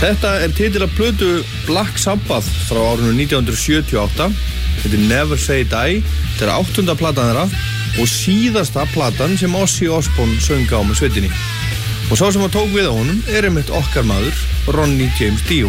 Þetta titil af plötu Black Sabbath frá árinu 1978. Þetta Never Say Die. Þetta 8. platan þeirra og síðasta platan sem Ozzy Osbourne söng á með sveitinni. Og sá sem að tók við á honum einmitt okkar maður, Ronnie James Dio.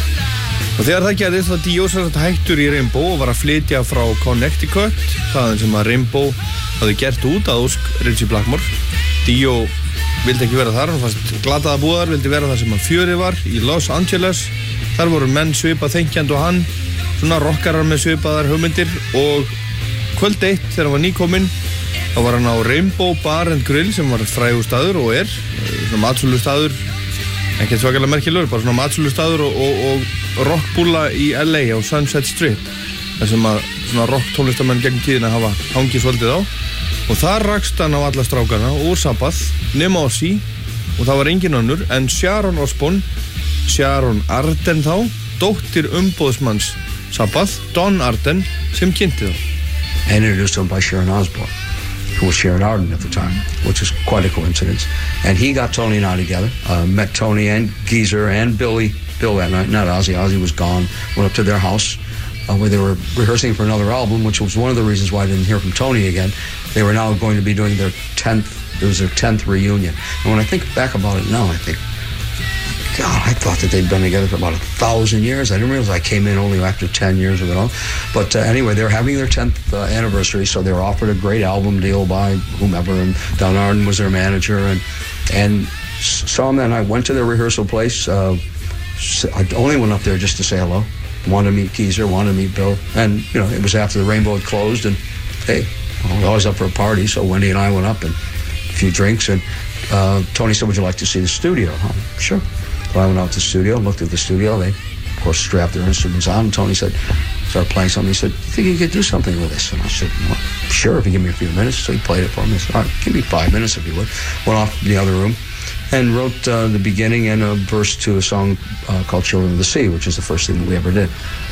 Og þegar það gerðist var Dio hættur í Rainbow og var að flytja frá Connecticut, þaðan sem að Rainbow hafði gert út að ósk Ritchie Blackmore. Dio vildi ekki vera þar, hann fannst glataða búðar, vildi vera þar sem hann fjörið var í Los Angeles. Þar voru menn svipað þenkjandi og hann, svona rockarar með svipaðar hugmyndir, og kvöld eitt þegar hann var nýkominn, þá var hann á Rainbow Bar and Grill sem var frægustaður og svona matsölustaður, ekkert svakalega merkilegur, bara svona matsölustaður og rockbúlla í LA á Sunset Strip, þar sem að svona rocktónlistamenn gegnum tíðina hafa hangið svolítið á. Og þar rakst hann á alla strákana úr Sabbath, nema Ozzy, og það var engin önnur en Sharon Osbourne, Sharon Arden þá, dóttir umboðsmanns Sabbath, Don Arden, sem kynnti þá. And introduced him by Sharon Osbourne, who was Sharon Arden at the time, which is quite a coincidence. And he got Tony and I together, met Tony and Geezer and Bill that night, not Ozzy. Ozzy was gone, went up to their house, where they were rehearsing for another album, which was one of the reasons why I didn't hear from Tony again. They were now going to be doing their 10th reunion. And when I think back about it now, I think, God, I thought that they'd been together for about 1,000 years. I didn't realize I came in only after 10 years of it all. But anyway, they were having their 10th anniversary, so they were offered a great album deal by whomever, and Don Arden was their manager, and saw them. And I went to their rehearsal place. I only went up there just to say hello. Wanted to meet Geezer, wanted to meet Bill, and it was after the Rainbow had closed, and hey, I was always up for a party, so Wendy and I went up and a few drinks, and Tony said, "Would you like to see the studio?" Sure. So I went out to the studio, looked at the studio. They, of course, strapped their instruments on, and Tony started playing something. He said, "You think you could do something with this?" And I said, "Well, sure, if you give me a few minutes." So he played it for me. I said, "All right, give me 5 minutes if you would." Went off to the other room and wrote the beginning and a verse to a song called Children of the Sea, which is the first thing that we ever did.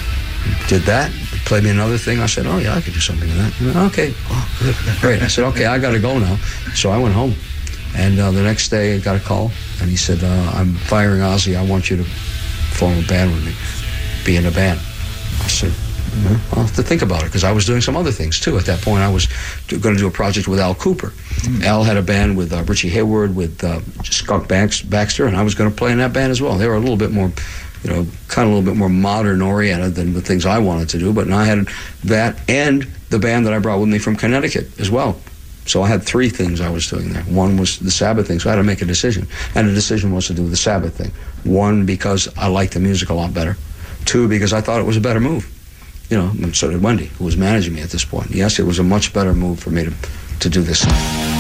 Did that, played me another thing. I said, "Oh yeah, I could do something with that." Went, "Okay, oh, good, great." I said, "Okay, I got to go now." So I went home, and the next day I got a call, and he said, "I'm firing Ozzy. I want you to form a band with me, be in a band." I said, I'll have to think about it, because I was doing some other things too. At that point, I was going to do a project with Al Cooper. Al had a band with Richie Hayward, with Skunk Baxter, and I was going to play in that band as well. They were a little bit more, kind of a little bit more modern oriented than the things I wanted to do. But I had that and the band that I brought with me from Connecticut as well. So I had 3 things I was doing there. One was the Sabbath thing, so I had to make a decision. And the decision was to do the Sabbath thing. 1, because I liked the music a lot better. 2, because I thought it was a better move. And so did Wendy, who was managing me at this point. Yes, it was a much better move for me to do this.